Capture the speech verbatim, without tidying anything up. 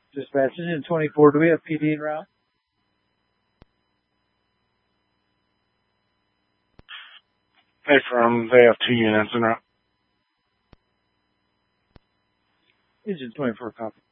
Dispatch, Engine twenty-four, do we have P D en route? Hey, firm, they have two units en route. Engine twenty-four, copy.